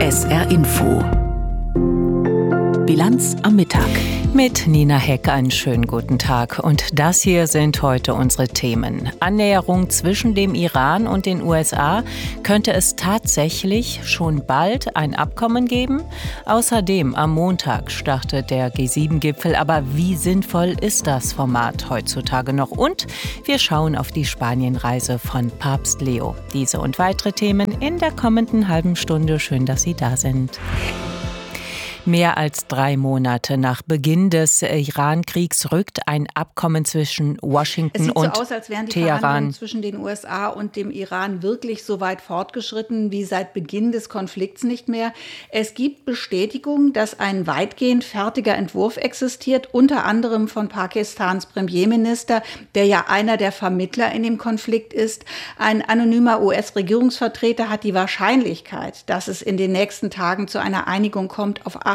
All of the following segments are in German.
SR Info. Bilanz am Mittag. Mit Nina Heck einen schönen guten Tag. Und das hier sind heute unsere Themen. Annäherung zwischen dem Iran und den USA. Könnte es tatsächlich schon bald ein Abkommen geben? Außerdem am Montag startet der G7-Gipfel. Aber wie sinnvoll ist das Format heutzutage noch? Und wir schauen auf die Spanienreise von Papst Leo. Diese und weitere Themen in der kommenden halben Stunde. Schön, dass Sie da sind. Mehr als 3 Monate nach Beginn des Iran-Kriegs rückt ein Abkommen zwischen Washington und Teheran. Es sieht so aus, als wären die Verhandlungen zwischen den USA und dem Iran wirklich so weit fortgeschritten wie seit Beginn des Konflikts nicht mehr. Es gibt Bestätigung, dass ein weitgehend fertiger Entwurf existiert, unter anderem von Pakistans Premierminister, der ja einer der Vermittler in dem Konflikt ist. Ein anonymer US-Regierungsvertreter hat die Wahrscheinlichkeit, dass es in den nächsten Tagen zu einer Einigung kommt, auf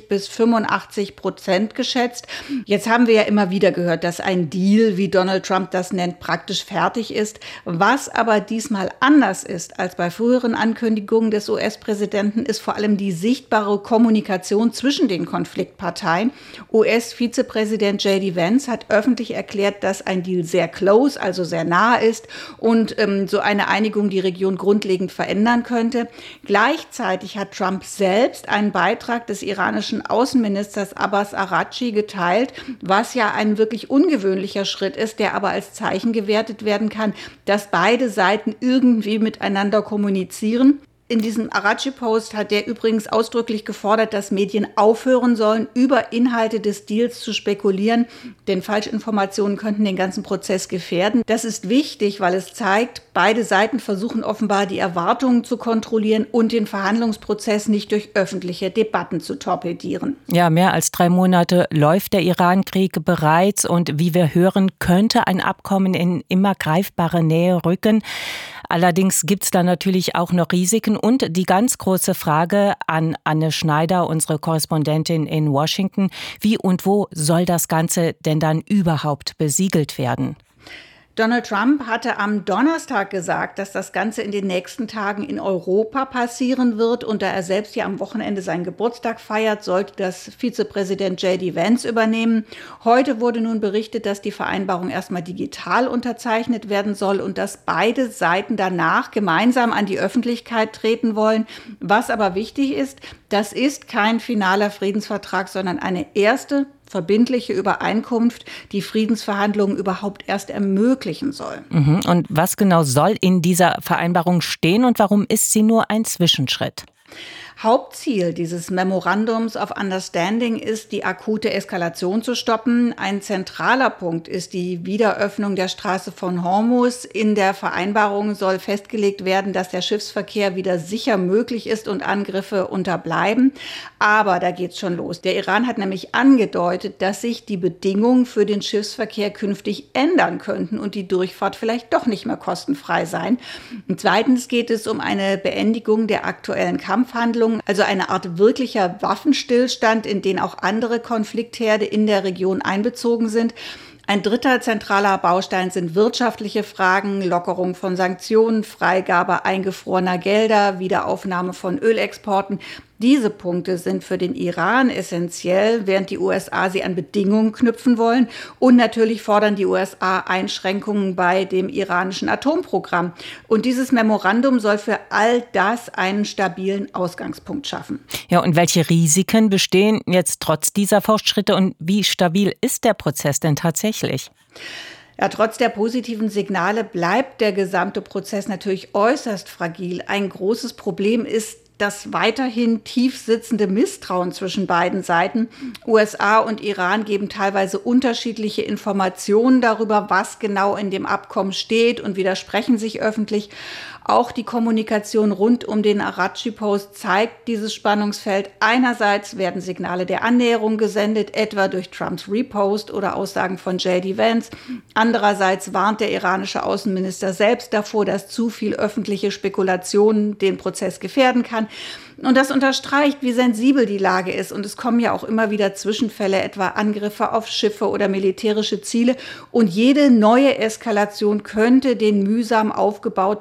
80-85% geschätzt. Jetzt haben wir ja immer wieder gehört, dass ein Deal, wie Donald Trump das nennt, praktisch fertig ist. Was aber diesmal anders ist als bei früheren Ankündigungen des US-Präsidenten, ist vor allem die sichtbare Kommunikation zwischen den Konfliktparteien. US-Vizepräsident J.D. Vance hat öffentlich erklärt, dass ein Deal sehr close, also sehr nah ist und so eine Einigung die Region grundlegend verändern könnte. Gleichzeitig hat Trump selbst einen Beitrag des iranischen Außenministers Abbas Araghchi geteilt, was ja ein wirklich ungewöhnlicher Schritt ist, der aber als Zeichen gewertet werden kann, dass beide Seiten irgendwie miteinander kommunizieren. In diesem Araghchi-Post hat er übrigens ausdrücklich gefordert, dass Medien aufhören sollen, über Inhalte des Deals zu spekulieren, denn Falschinformationen könnten den ganzen Prozess gefährden. Das ist wichtig, weil es zeigt, beide Seiten versuchen offenbar, die Erwartungen zu kontrollieren und den Verhandlungsprozess nicht durch öffentliche Debatten zu torpedieren. Ja, mehr als 3 Monate läuft der Iran-Krieg bereits und wie wir hören, könnte ein Abkommen in immer greifbare Nähe rücken. Allerdings gibt es da natürlich auch noch Risiken und die ganz große Frage an Anne Schneider, unsere Korrespondentin in Washington. Wie und wo soll das Ganze denn dann überhaupt besiegelt werden? Donald Trump hatte am Donnerstag gesagt, dass das Ganze in den nächsten Tagen in Europa passieren wird. Und da er selbst ja am Wochenende seinen Geburtstag feiert, sollte das Vizepräsident J.D. Vance übernehmen. Heute wurde nun berichtet, dass die Vereinbarung erstmal digital unterzeichnet werden soll und dass beide Seiten danach gemeinsam an die Öffentlichkeit treten wollen. Was aber wichtig ist, das ist kein finaler Friedensvertrag, sondern eine erste verbindliche Übereinkunft, die Friedensverhandlungen überhaupt erst ermöglichen soll. Und was genau soll in dieser Vereinbarung stehen und warum ist sie nur ein Zwischenschritt? Hauptziel dieses Memorandums of Understanding ist, die akute Eskalation zu stoppen. Ein zentraler Punkt ist die Wiederöffnung der Straße von Hormuz. In der Vereinbarung soll festgelegt werden, dass der Schiffsverkehr wieder sicher möglich ist und Angriffe unterbleiben. Aber da geht's schon los. Der Iran hat nämlich angedeutet, dass sich die Bedingungen für den Schiffsverkehr künftig ändern könnten und die Durchfahrt vielleicht doch nicht mehr kostenfrei sein. Und zweitens geht es um eine Beendigung der aktuellen Kampfhandlungen, also eine Art wirklicher Waffenstillstand, in den auch andere Konfliktherde in der Region einbezogen sind. Ein dritter zentraler Baustein sind wirtschaftliche Fragen, Lockerung von Sanktionen, Freigabe eingefrorener Gelder, Wiederaufnahme von Ölexporten. Diese Punkte sind für den Iran essentiell, während die USA sie an Bedingungen knüpfen wollen. Und natürlich fordern die USA Einschränkungen bei dem iranischen Atomprogramm. Und dieses Memorandum soll für all das einen stabilen Ausgangspunkt schaffen. Ja, und welche Risiken bestehen jetzt trotz dieser Fortschritte und wie stabil ist der Prozess denn tatsächlich? Ja, trotz der positiven Signale bleibt der gesamte Prozess natürlich äußerst fragil. Ein großes Problem ist das weiterhin tief sitzende Misstrauen zwischen beiden Seiten. USA und Iran geben teilweise unterschiedliche Informationen darüber, was genau in dem Abkommen steht und widersprechen sich öffentlich. Auch die Kommunikation rund um den Araghchi-Post zeigt dieses Spannungsfeld. Einerseits werden Signale der Annäherung gesendet, etwa durch Trumps Repost oder Aussagen von J.D. Vance. Andererseits warnt der iranische Außenminister selbst davor, dass zu viel öffentliche Spekulation den Prozess gefährden kann. Und das unterstreicht, wie sensibel die Lage ist. Und es kommen ja auch immer wieder Zwischenfälle, etwa Angriffe auf Schiffe oder militärische Ziele. Und jede neue Eskalation könnte den mühsam aufgebauten diplomatischen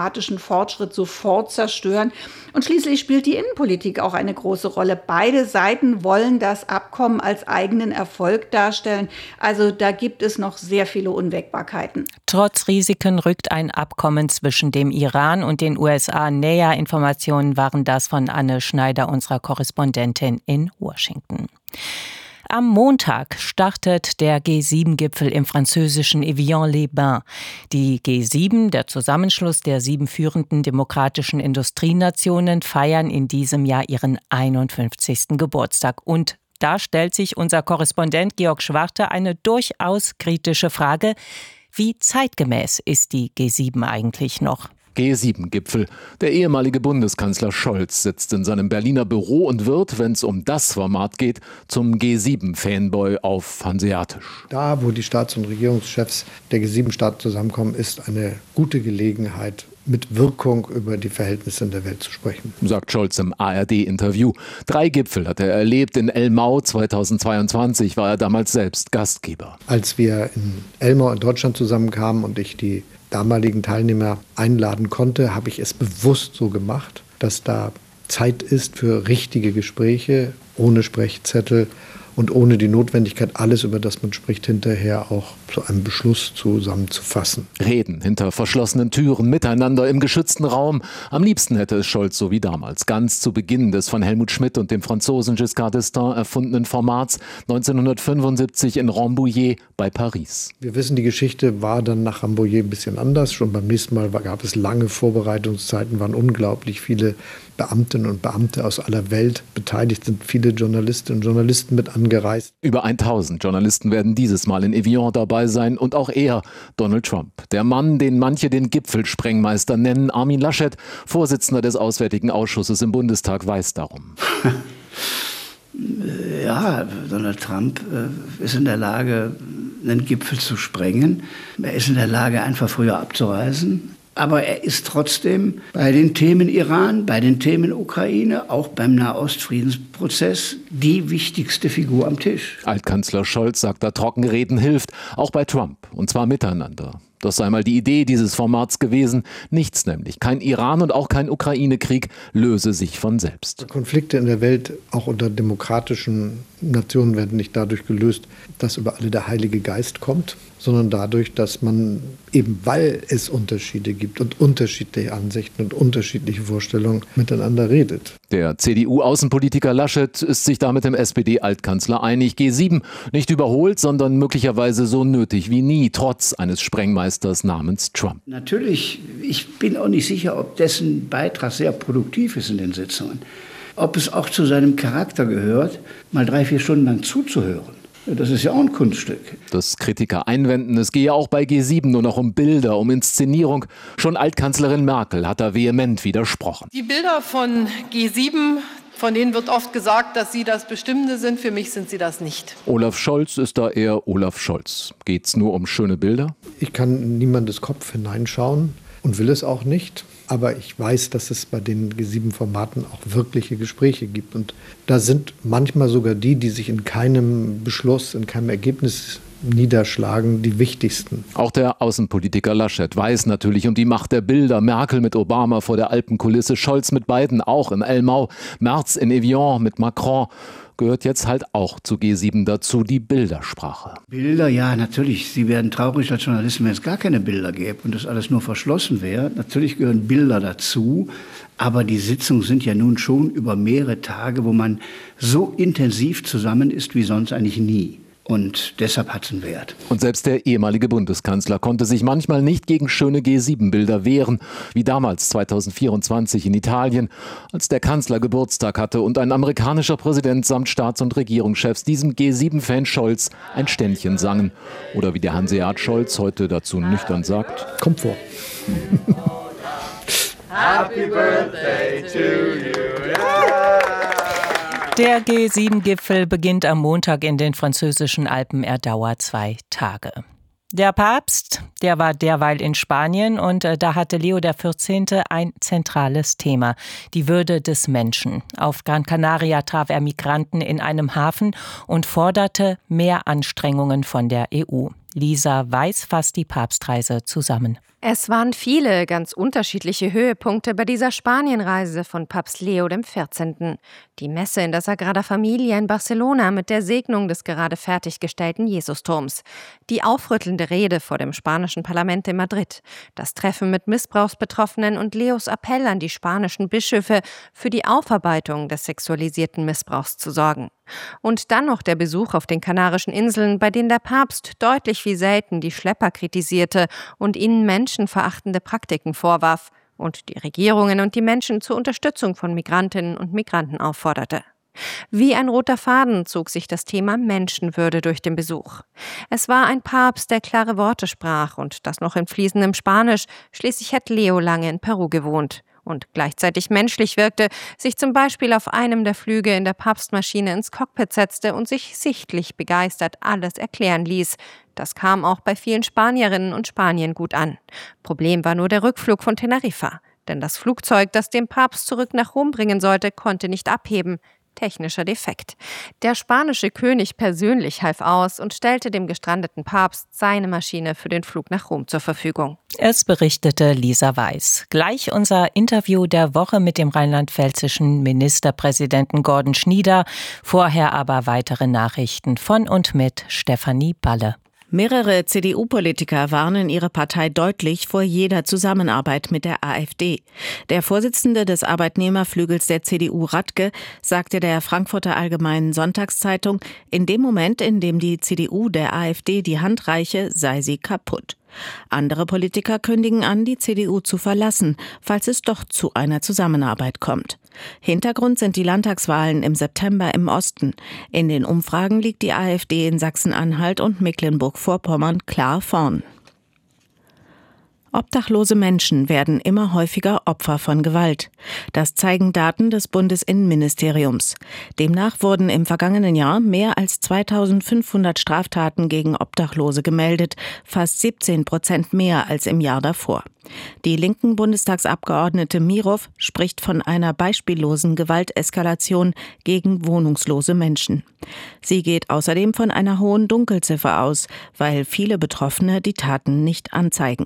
diplomatischen Fortschritt sofort zerstören. Und schließlich spielt die Innenpolitik auch eine große Rolle. Beide Seiten wollen das Abkommen als eigenen Erfolg darstellen. Also da gibt es noch sehr viele Unwägbarkeiten. Trotz Risiken rückt ein Abkommen zwischen dem Iran und den USA näher. Informationen waren das von Anne Schneider, unserer Korrespondentin in Washington. Am Montag startet der G7-Gipfel im französischen Evian-les-Bains. Die G7, der Zusammenschluss der 7 führenden demokratischen Industrienationen, feiern in diesem Jahr ihren 51. Geburtstag. Und da stellt sich unser Korrespondent Georg Schwarte eine durchaus kritische Frage: Wie zeitgemäß ist die G7 eigentlich noch? G7-Gipfel. Der ehemalige Bundeskanzler Scholz sitzt in seinem Berliner Büro und wird, wenn es um das Format geht, zum G7-Fanboy auf Hanseatisch. Da, wo die Staats- und Regierungschefs der G7-Staaten zusammenkommen, ist eine gute Gelegenheit, mit Wirkung über die Verhältnisse in der Welt zu sprechen, sagt Scholz im ARD-Interview. 3 Gipfel hat er erlebt. In Elmau 2022 war er damals selbst Gastgeber. Als wir in Elmau in Deutschland zusammenkamen und ich die damaligen Teilnehmer einladen konnte, habe ich es bewusst so gemacht, dass da Zeit ist für richtige Gespräche, ohne Sprechzettel und ohne die Notwendigkeit, alles, über das man spricht, hinterher auch zu einem Beschluss zusammenzufassen. Reden hinter verschlossenen Türen, miteinander im geschützten Raum. Am liebsten hätte es Scholz so wie damals, ganz zu Beginn des von Helmut Schmidt und dem Franzosen Giscard d'Estaing erfundenen Formats 1975 in Rambouillet bei Paris. Wir wissen, die Geschichte war dann nach Rambouillet ein bisschen anders. Schon beim nächsten Mal gab es lange Vorbereitungszeiten, waren unglaublich viele Beamtinnen und Beamte aus aller Welt beteiligt, sind viele Journalistinnen und Journalisten mit angereist. Über 1000 Journalisten werden dieses Mal in Evian dabei sein und auch er, Donald Trump. Der Mann, den manche den Gipfelsprengmeister nennen, Armin Laschet, Vorsitzender des Auswärtigen Ausschusses im Bundestag, weiß darum. Ja, Donald Trump ist in der Lage, einen Gipfel zu sprengen. Er ist in der Lage, einfach früher abzureisen. Aber er ist trotzdem bei den Themen Iran, bei den Themen Ukraine, auch beim Nahostfriedensprozess die wichtigste Figur am Tisch. Altkanzler Scholz sagt, da Trockenreden hilft, auch bei Trump, und zwar miteinander. Das sei mal die Idee dieses Formats gewesen. Nichts nämlich. Kein Iran und auch kein Ukraine-Krieg löse sich von selbst. Konflikte in der Welt, auch unter demokratischen Nationen, werden nicht dadurch gelöst, dass über alle der Heilige Geist kommt, sondern dadurch, dass man eben, weil es Unterschiede gibt und unterschiedliche Ansichten und unterschiedliche Vorstellungen, miteinander redet. Der CDU-Außenpolitiker Laschet ist sich da mit dem SPD-Altkanzler einig. G7 nicht überholt, sondern möglicherweise so nötig wie nie, trotz eines Sprengmeisters namens Trump. Natürlich, ich bin auch nicht sicher, ob dessen Beitrag sehr produktiv ist in den Sitzungen. Ob es auch zu seinem Charakter gehört, mal 3-4 Stunden lang zuzuhören. Das ist ja auch ein Kunststück. Dass Kritiker einwenden, es gehe auch bei G7 nur noch um Bilder, um Inszenierung. Schon Altkanzlerin Merkel hat da vehement widersprochen. Die Bilder von G7, von denen wird oft gesagt, dass sie das Bestimmende sind. Für mich sind sie das nicht. Olaf Scholz ist da eher Olaf Scholz. Geht's nur um schöne Bilder? Ich kann in niemandes Kopf hineinschauen und will es auch nicht. Aber ich weiß, dass es bei den G7-Formaten auch wirkliche Gespräche gibt. Und da sind manchmal sogar die sich in keinem Beschluss, in keinem Ergebnis niederschlagen, die wichtigsten. Auch der Außenpolitiker Laschet weiß natürlich um die Macht der Bilder. Merkel mit Obama vor der Alpenkulisse, Scholz mit Biden auch in Elmau, Merz in Evian mit Macron. Gehört jetzt halt auch zu G7 dazu, die Bildersprache. Bilder, ja, natürlich. Sie werden traurig als Journalisten, wenn es gar keine Bilder gäbe und das alles nur verschlossen wäre. Natürlich gehören Bilder dazu, aber die Sitzungen sind ja nun schon über mehrere Tage, wo man so intensiv zusammen ist wie sonst eigentlich nie. Und deshalb hat es einen Wert. Und selbst der ehemalige Bundeskanzler konnte sich manchmal nicht gegen schöne G7-Bilder wehren, wie damals 2024 in Italien, als der Kanzler Geburtstag hatte und ein amerikanischer Präsident samt Staats- und Regierungschefs diesem G7-Fan Scholz ein Ständchen sangen. Oder wie der Hanseat Scholz heute dazu nüchtern sagt: Kommt vor. Happy Birthday to you. Der G7-Gipfel beginnt am Montag in den französischen Alpen. Er dauert 2 Tage. Der Papst, der war derweil in Spanien und da hatte Leo XIV. Ein zentrales Thema: die Würde des Menschen. Auf Gran Canaria traf er Migranten in einem Hafen und forderte mehr Anstrengungen von der EU. Lisa Weiß fasst die Papstreise zusammen. Es waren viele ganz unterschiedliche Höhepunkte bei dieser Spanienreise von Papst Leo XIV. Die Messe in der Sagrada Familia in Barcelona mit der Segnung des gerade fertiggestellten Jesusturms. Die aufrüttelnde Rede vor dem spanischen Parlament in Madrid. Das Treffen mit Missbrauchsbetroffenen und Leos Appell an die spanischen Bischöfe, für die Aufarbeitung des sexualisierten Missbrauchs zu sorgen. Und dann noch der Besuch auf den Kanarischen Inseln, bei denen der Papst deutlich wie selten die Schlepper kritisierte und ihnen menschenverachtende Praktiken vorwarf und die Regierungen und die Menschen zur Unterstützung von Migrantinnen und Migranten aufforderte. Wie ein roter Faden zog sich das Thema Menschenwürde durch den Besuch. Es war ein Papst, der klare Worte sprach und das noch in fließendem Spanisch. Schließlich hat Leo lange in Peru gewohnt und gleichzeitig menschlich wirkte, sich zum Beispiel auf einem der Flüge in der Papstmaschine ins Cockpit setzte und sich sichtlich begeistert alles erklären ließ. Das kam auch bei vielen Spanierinnen und Spaniern gut an. Problem war nur der Rückflug von Teneriffa. Denn das Flugzeug, das den Papst zurück nach Rom bringen sollte, konnte nicht abheben. Technischer Defekt. Der spanische König persönlich half aus und stellte dem gestrandeten Papst seine Maschine für den Flug nach Rom zur Verfügung. Es berichtete Lisa Weiß. Gleich unser Interview der Woche mit dem rheinland-pfälzischen Ministerpräsidenten Gordon Schnieder. Vorher aber weitere Nachrichten von und mit Stefanie Balle. Mehrere CDU-Politiker warnen ihre Partei deutlich vor jeder Zusammenarbeit mit der AfD. Der Vorsitzende des Arbeitnehmerflügels der CDU, Radke, sagte der Frankfurter Allgemeinen Sonntagszeitung, in dem Moment, in dem die CDU der AfD die Hand reiche, sei sie kaputt. Andere Politiker kündigen an, die CDU zu verlassen, falls es doch zu einer Zusammenarbeit kommt. Hintergrund sind die Landtagswahlen im September im Osten. In den Umfragen liegt die AfD in Sachsen-Anhalt und Mecklenburg-Vorpommern klar vorn. Obdachlose Menschen werden immer häufiger Opfer von Gewalt. Das zeigen Daten des Bundesinnenministeriums. Demnach wurden im vergangenen Jahr mehr als 2500 Straftaten gegen Obdachlose gemeldet, fast 17% mehr als im Jahr davor. Die linken Bundestagsabgeordnete Mirow spricht von einer beispiellosen Gewalteskalation gegen wohnungslose Menschen. Sie geht außerdem von einer hohen Dunkelziffer aus, weil viele Betroffene die Taten nicht anzeigen.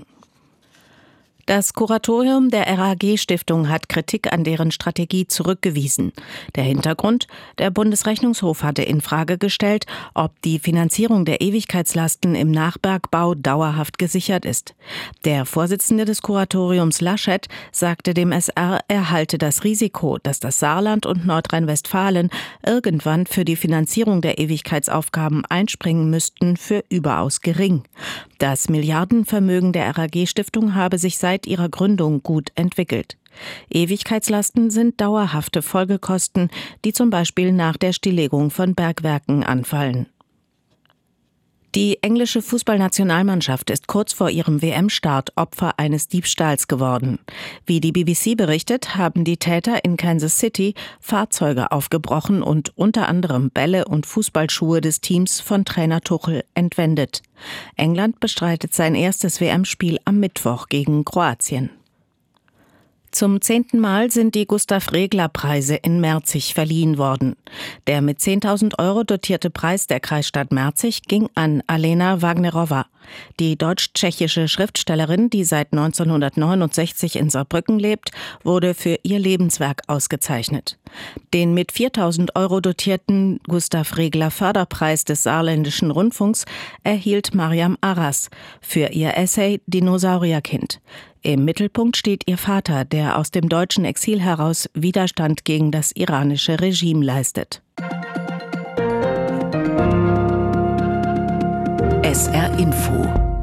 Das Kuratorium der RAG-Stiftung hat Kritik an deren Strategie zurückgewiesen. Der Hintergrund: Der Bundesrechnungshof hatte in Frage gestellt, ob die Finanzierung der Ewigkeitslasten im Nachbergbau dauerhaft gesichert ist. Der Vorsitzende des Kuratoriums Laschet sagte dem SR, er halte das Risiko, dass das Saarland und Nordrhein-Westfalen irgendwann für die Finanzierung der Ewigkeitsaufgaben einspringen müssten, für überaus gering. Das Milliardenvermögen der RAG-Stiftung habe sich seit ihrer Gründung gut entwickelt. Ewigkeitslasten sind dauerhafte Folgekosten, die zum Beispiel nach der Stilllegung von Bergwerken anfallen. Die englische Fußballnationalmannschaft ist kurz vor ihrem WM-Start Opfer eines Diebstahls geworden. Wie die BBC berichtet, haben die Täter in Kansas City Fahrzeuge aufgebrochen und unter anderem Bälle und Fußballschuhe des Teams von Trainer Tuchel entwendet. England bestreitet sein erstes WM-Spiel am Mittwoch gegen Kroatien. Zum 10. Mal sind die Gustav-Regler-Preise in Merzig verliehen worden. Der mit 10.000 € dotierte Preis der Kreisstadt Merzig ging an Alena Wagnerowa. Die deutsch-tschechische Schriftstellerin, die seit 1969 in Saarbrücken lebt, wurde für ihr Lebenswerk ausgezeichnet. Den mit 4.000 € dotierten Gustav-Regler-Förderpreis des Saarländischen Rundfunks erhielt Mariam Arras für ihr Essay Dinosaurierkind. Im Mittelpunkt steht ihr Vater, der aus dem deutschen Exil heraus Widerstand gegen das iranische Regime leistet. SR Info.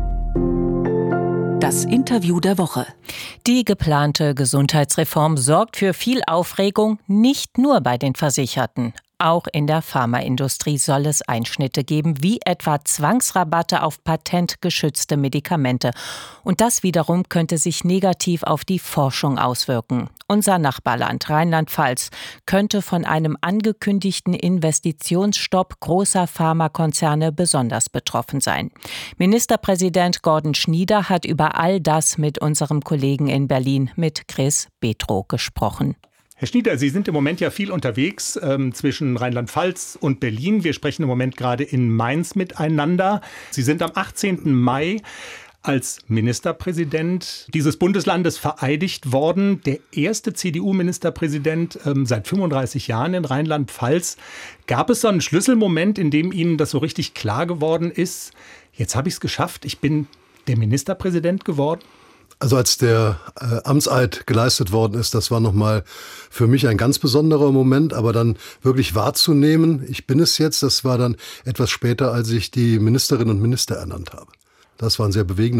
Das Interview der Woche. Die geplante Gesundheitsreform sorgt für viel Aufregung, nicht nur bei den Versicherten. Auch in der Pharmaindustrie soll es Einschnitte geben, wie etwa Zwangsrabatte auf patentgeschützte Medikamente. Und das wiederum könnte sich negativ auf die Forschung auswirken. Unser Nachbarland Rheinland-Pfalz könnte von einem angekündigten Investitionsstopp großer Pharmakonzerne besonders betroffen sein. Ministerpräsident Gordon Schnieder hat über all das mit unserem Kollegen in Berlin, mit Chris Betrow, gesprochen. Herr Schnieder, Sie sind im Moment ja viel unterwegs zwischen Rheinland-Pfalz und Berlin. Wir sprechen im Moment gerade in Mainz miteinander. Sie sind am 18. Mai als Ministerpräsident dieses Bundeslandes vereidigt worden. Der erste CDU-Ministerpräsident seit 35 Jahren in Rheinland-Pfalz. Gab es so einen Schlüsselmoment, in dem Ihnen das so richtig klar geworden ist? Jetzt habe ich es geschafft, ich bin der Ministerpräsident geworden? Also als der Amtseid geleistet worden ist, das war nochmal für mich ein ganz besonderer Moment, aber dann wirklich wahrzunehmen, ich bin es jetzt, das war dann etwas später, als ich die Ministerinnen und Minister ernannt habe. Das war ein sehr bewegender